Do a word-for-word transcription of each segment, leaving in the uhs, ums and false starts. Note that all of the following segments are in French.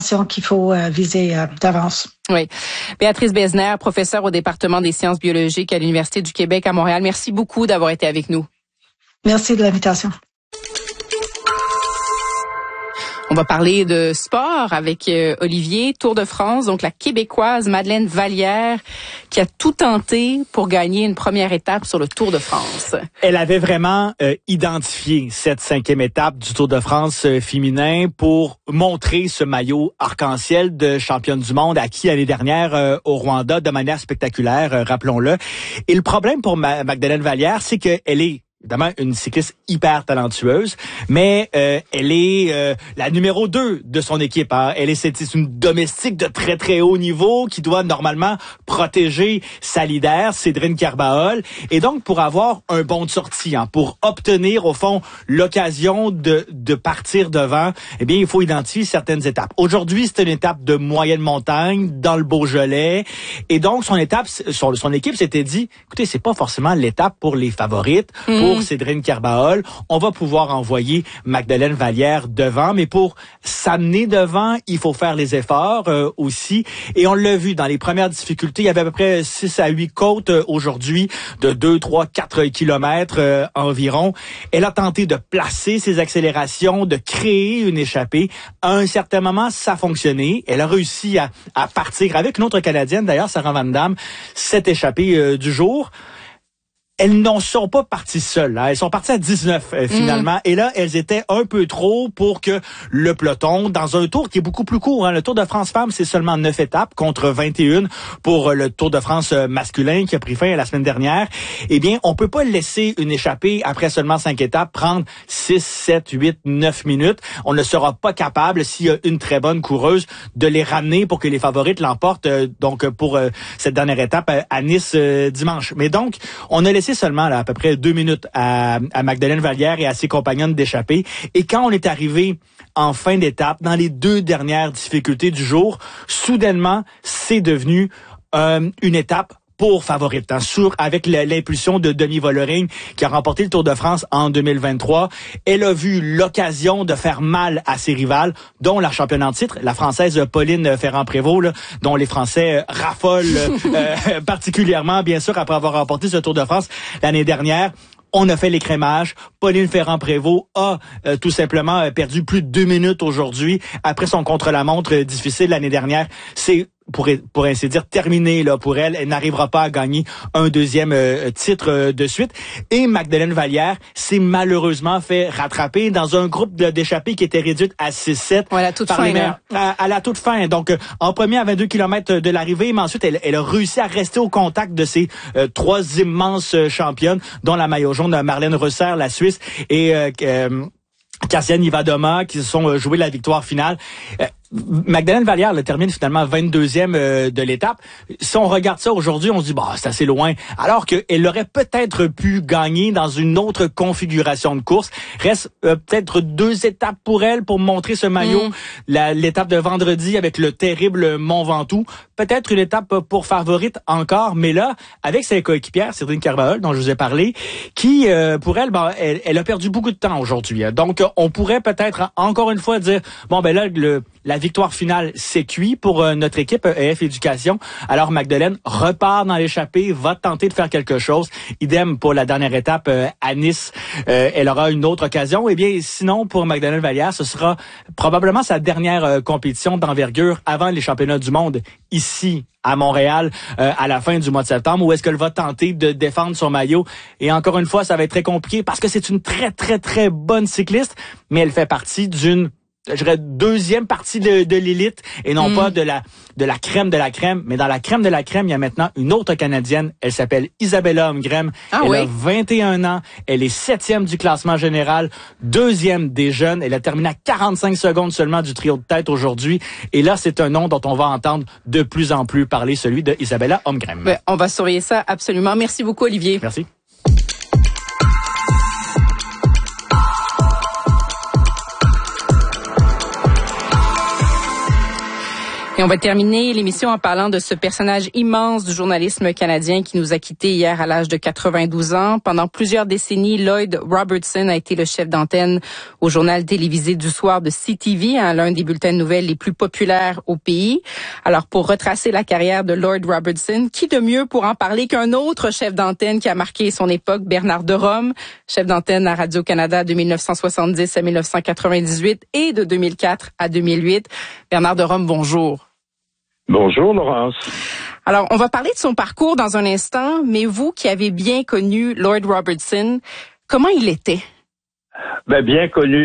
qu'il faut euh, viser euh, d'avance. Oui. Béatrice Besner, professeure au département des sciences biologiques à l'Université du Québec à Montréal. Merci beaucoup d'avoir été avec nous. Merci de l'invitation. On va parler de sport avec euh, Olivier. Tour de France, donc la Québécoise Madeleine Vallière qui a tout tenté pour gagner une première étape sur le Tour de France. Elle avait vraiment euh, identifié cette cinquième étape du Tour de France euh, féminin pour montrer ce maillot arc-en-ciel de championne du monde acquis l'année dernière euh, au Rwanda de manière spectaculaire, euh, rappelons-le. Et le problème pour Ma- Magdalene Vallière, c'est qu'elle est évidemment une cycliste hyper talentueuse, mais euh, elle est euh, la numéro deux de son équipe. Hein. Elle est, c'est une domestique de très très haut niveau qui doit normalement protéger sa leader, Cédrine Carbaol. Et donc pour avoir un bon de sortie, hein, pour obtenir au fond l'occasion de de partir devant, eh bien il faut identifier certaines étapes. Aujourd'hui, c'est une étape de moyenne montagne dans le Beaujolais, et donc son étape, son, son équipe s'était dit, écoutez, c'est pas forcément l'étape pour les favorites. Mmh. Pour Pour Cédrine Carbaol, on va pouvoir envoyer Magdalene Vallière devant, mais pour s'amener devant, il faut faire les efforts euh, aussi. Et on l'a vu dans les premières difficultés, il y avait à peu près six à huit côtes euh, aujourd'hui de deux, trois, quatre kilomètres euh, environ. Elle a tenté de placer ses accélérations, de créer une échappée. À un certain moment, ça a fonctionné. Elle a réussi à, à partir avec une autre Canadienne, d'ailleurs, Sarah Van Damme, cette échappée euh, du jour. Elles n'en sont pas parties seules. Hein. Elles sont parties à dix-neuf euh, finalement. Mmh. Et là, elles étaient un peu trop pour que le peloton, dans un tour qui est beaucoup plus court, hein, le Tour de France Femmes, c'est seulement neuf étapes contre vingt et un pour le Tour de France masculin qui a pris fin la semaine dernière. Eh bien, on peut pas laisser une échappée après seulement cinq étapes prendre six, sept, huit, neuf minutes. On ne sera pas capable, s'il y a une très bonne coureuse, de les ramener pour que les favorites l'emportent euh, donc pour euh, cette dernière étape euh, à Nice euh, dimanche. Mais donc, on a laissé seulement là, à peu près deux minutes à, à Magdalene Vallière et à ses compagnonnes d'échapper. Et quand on est arrivé en fin d'étape, dans les deux dernières difficultés du jour, soudainement, c'est devenu euh, une étape pour favorite, hein, sur, avec l'impulsion de Demi Vollering, qui a remporté le Tour de France en deux mille vingt-trois. Elle a vu l'occasion de faire mal à ses rivales, dont la championne en titre, la Française Pauline Ferrand-Prévot, là, dont les Français raffolent euh, particulièrement, bien sûr, après avoir remporté ce Tour de France l'année dernière. On a fait l'écrémage. Pauline Ferrand-Prévot a euh, tout simplement euh, perdu plus de deux minutes aujourd'hui après son contre-la-montre euh, difficile l'année dernière. C'est pour pour ainsi dire terminé là pour elle. Elle n'arrivera pas à gagner un deuxième euh, titre euh, de suite. Et Magdalene Vallière s'est malheureusement fait rattraper dans un groupe d'échappées qui était réduite à six sept. Ouais, à la toute par fin. Les à, à la toute fin. Donc euh, en premier à vingt-deux kilomètres de l'arrivée, mais ensuite elle, elle a réussi à rester au contact de ces euh, trois immenses euh, championnes, dont la maillot jaune Marlène Rosser, la Suisse, et euh, euh, Kasia Nivadoma, qui se sont joué la victoire finale. Euh, Magdalene Vallière le termine finalement vingt-deuxième euh, de l'étape. Si on regarde ça aujourd'hui, on se dit bah c'est assez loin. Alors qu'elle aurait peut-être pu gagner dans une autre configuration de course. Reste euh, peut-être deux étapes pour elle pour montrer ce maillot. Mm. La, l'étape de vendredi avec le terrible Mont Ventoux. Peut-être une étape pour favorite encore, mais là, avec ses coéquipières, Cédrine Carbaol, dont je vous ai parlé, qui, euh, pour elle, bah, elle, elle a perdu beaucoup de temps aujourd'hui. Donc, on pourrait peut-être encore une fois dire, bon ben là, le la victoire finale, c'est cuit pour euh, notre équipe E F Éducation. Alors, Magdalene repart dans l'échappée, va tenter de faire quelque chose. Idem pour la dernière étape euh, à Nice. Euh, elle aura une autre occasion. Eh bien, sinon, pour Magdalene Vallière, ce sera probablement sa dernière euh, compétition d'envergure avant les championnats du monde ici à Montréal euh, à la fin du mois de septembre, où est-ce qu'elle va tenter de défendre son maillot. Et encore une fois, ça va être très compliqué parce que c'est une très, très, très bonne cycliste, mais elle fait partie d'une je dirais deuxième partie de, de l'élite et non mmh. pas de la de la crème de la crème. Mais dans la crème de la crème, il y a maintenant une autre Canadienne. Elle s'appelle Isabella Holmgren. Ah, elle oui. a vingt et un ans. Elle est septième du classement général, deuxième des jeunes. Elle a terminé à quarante-cinq secondes seulement du trio de tête aujourd'hui. Et là, c'est un nom dont on va entendre de plus en plus parler, celui de Isabella Holmgren. Ben, on va surveiller ça absolument. Merci beaucoup, Olivier. Merci. Et on va terminer l'émission en parlant de ce personnage immense du journalisme canadien qui nous a quittés hier à l'âge de quatre-vingt-douze ans. Pendant plusieurs décennies, Lloyd Robertson a été le chef d'antenne au journal télévisé du soir de C T V, hein, l'un des bulletins de nouvelles les plus populaires au pays. Alors, pour retracer la carrière de Lloyd Robertson, qui de mieux pour en parler qu'un autre chef d'antenne qui a marqué son époque, Bernard de Rome, chef d'antenne à Radio-Canada de mille neuf cent soixante-dix à mille neuf cent quatre-vingt-dix-huit et de deux mille quatre à deux mille huit. Bernard de Rome, bonjour. Bonjour, Laurence. Alors, on va parler de son parcours dans un instant, mais vous qui avez bien connu Lloyd Robertson, comment il était? Ben, bien connu,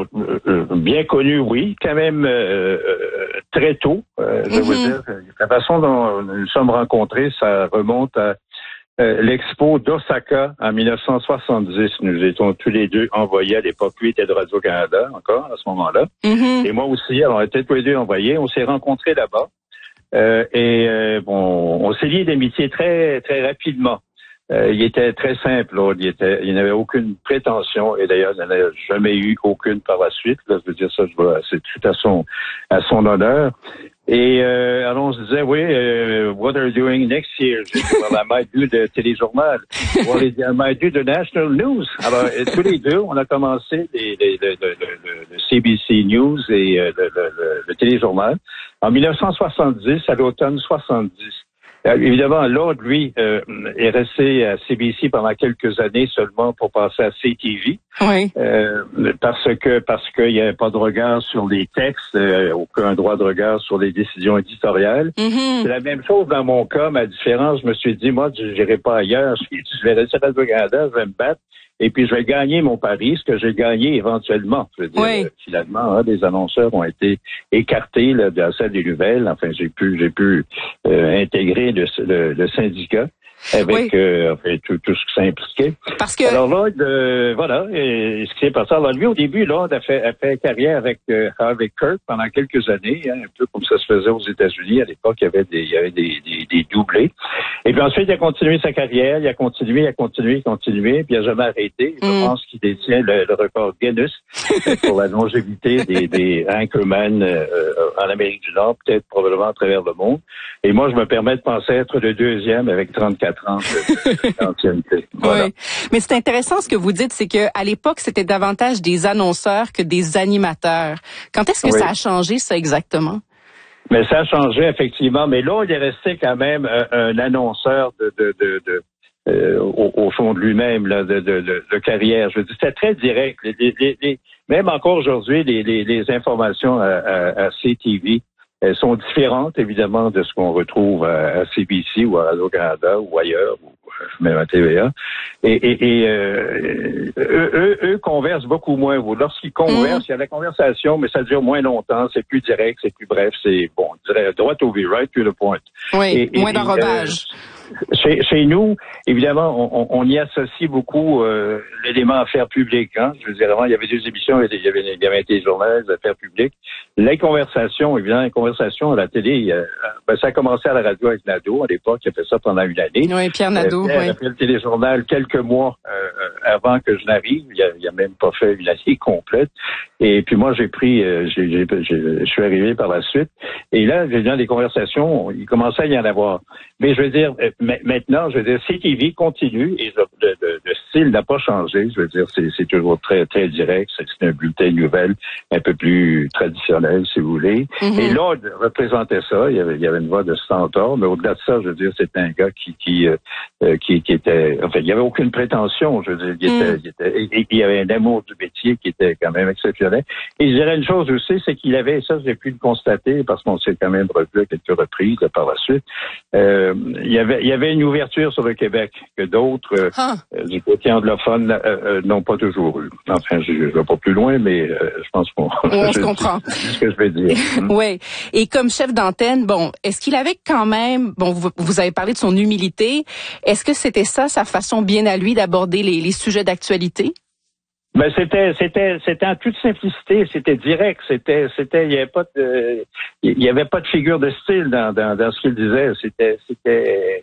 bien connu, oui, quand même euh, très tôt. Euh, je mm-hmm. veux dire, la façon dont nous nous sommes rencontrés, ça remonte à euh, l'expo d'Osaka en mille neuf cent soixante-dix. Nous étions tous les deux envoyés à l'époque. Lui était de Radio-Canada encore à ce moment-là. Mm-hmm. Et moi aussi, alors on était tous les deux envoyés. On s'est rencontrés là-bas. Euh, et euh, bon, on s'est liés d'amitié très très rapidement. Euh, il était très simple, là. Il était, il n'avait aucune prétention, et d'ailleurs, il n'en a jamais eu aucune par la suite. Là, je veux dire ça, je vois, c'est tout à son à son honneur. Et euh, alors on se disait, oui, uh, what are you doing next year? J'ai dit, well, I might do the téléjournal. Well, I might do the national news. Alors, et, tous les deux, on a commencé les, les, le, le, le, le C B C News et euh, le, le, le, le téléjournal en mille neuf cent soixante-dix, à l'automne soixante-dix. Euh, évidemment, Lloyd, lui, euh, est resté à C B C pendant quelques années seulement pour passer à C T V. Oui. Euh, parce que parce qu'il n'y avait pas de regard sur les textes, euh, aucun droit de regard sur les décisions éditoriales. Mm-hmm. C'est la même chose dans mon cas. Ma différence, je me suis dit, moi, je n'irai pas ailleurs. Je, je vais rester à Radio-Canada, je vais me battre. Et puis, je vais gagner mon pari, ce que j'ai gagné éventuellement. Je veux dire, oui. euh, finalement, hein, des annonceurs ont été écartés là, de la salle des nouvelles. Enfin, j'ai pu, j'ai pu euh, intégrer le, le, le syndicat avec oui. euh, enfin, tout, tout ce qui s'impliquait. Parce que... Alors là, euh, voilà, et ce qui s'est passé. Alors lui, au début, là, a fait, a fait carrière avec euh, Harvey Kirk pendant quelques années, hein, un peu comme ça se faisait aux États-Unis. À l'époque, il y avait des, il y avait des, des, des doublés. Et puis ensuite, il a continué sa carrière, il a continué, il a continué, il a continué, puis il n'a jamais arrêté. Je mm. pense qu'il détient le, le record Guinness pour la longévité des, des anchormen euh, en Amérique du Nord, peut-être probablement à travers le monde. Et moi, je me permets de penser être le deuxième avec trente-quatre ans d'ancienneté. Voilà. Oui. Mais c'est intéressant ce que vous dites, c'est que à l'époque, c'était davantage des annonceurs que des animateurs. Quand est-ce que oui. ça a changé, ça, exactement? Mais ça a changé, effectivement. Mais là, il est resté quand même un, un annonceur de, de, de, de euh, au, au fond de lui-même, là, de, de, de, de carrière. Je veux dire, c'était très direct. Les, les, les, même encore aujourd'hui, les, les, les informations à, à, à C T V, elles sont différentes, évidemment, de ce qu'on retrouve à, à C B C ou à Radio-Canada ou ailleurs, ou même à T V A. Et, et, et euh, eux, eux, eux conversent beaucoup moins. Lorsqu'ils conversent, mmh. il y a la conversation, mais ça dure moins longtemps, c'est plus direct, c'est plus bref, c'est, bon, je dirais, droit au but, right to the point. Oui, et, moins et, d'enrobage. Euh, Chez, chez nous, évidemment, on, on y associe beaucoup euh, l'élément affaires publiques. Hein? Je veux dire, avant, il y avait deux émissions, il y avait, il y avait un téléjournal, les affaires publiques. Les conversations, évidemment, les conversations à la télé, euh, ben, ça a commencé à la radio avec Nadeau, à l'époque, il a fait ça pendant une année. Oui, Pierre Nadeau, euh, Pierre oui. a fait le téléjournal quelques mois euh, avant que je n'arrive. Il a, il a même pas fait une année complète. Et puis moi, j'ai pris, euh, j'ai, j'ai, j'ai, je suis arrivé par la suite. Et là, j'ai dans les conversations, il commençait à y en avoir. Mais je veux dire, euh, maintenant, je veux dire, C T V continue et le, le, le style n'a pas changé. Je veux dire, c'est, c'est toujours très, très direct. C'est, c'est un bulletin de nouvelles un peu plus traditionnel, si vous voulez. Mm-hmm. Et là, il représentait ça. Il y avait, il y avait une voix de stentor. Mais au-delà de ça, je veux dire, c'était un gars qui, qui, euh, qui, qui était, enfin, il n'y avait aucune prétention. Je veux dire, il, était, mm. il, était, et, il y avait un amour du métier qui était quand même exceptionnel. Et je dirais une chose aussi, c'est qu'il avait, ça, j'ai pu le constater parce qu'on s'est quand même revu à quelques reprises là, par la suite. Euh, il y avait, il y avait une ouverture sur le Québec que d'autres euh, huh. euh, du côté anglophone euh, euh, n'ont pas toujours eu. Enfin, je ne vais pas plus loin, mais euh, je pense qu'on on se comprend. C'est ce que je vais dire. Oui. Et comme chef d'antenne, bon, est-ce qu'il avait quand même, bon, vous, vous avez parlé de son humilité. Est-ce que c'était ça sa façon bien à lui d'aborder les, les sujets d'actualité? Ben c'était c'était c'était en toute simplicité, c'était direct, c'était c'était il y avait pas de il y avait pas de figure de style dans dans, dans ce qu'il disait, c'était c'était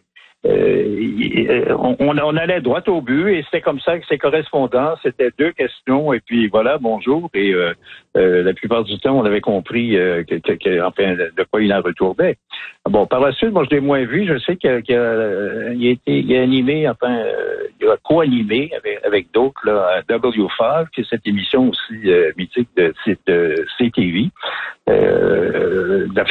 euh, on, on allait droit au but et c'était comme ça que ces correspondances, c'était deux questions et puis voilà, bonjour. Et euh, euh, la plupart du temps, on avait compris euh, que, que, que, enfin, de quoi il en retournait. Bon, par la suite, moi, je l'ai moins vu. Je sais qu'il a, qu'il a, il a été il a animé, enfin, euh, il a co-animé avec, avec d'autres là, à W cinq, qui est cette émission aussi euh, mythique de, de C T V. Euh, de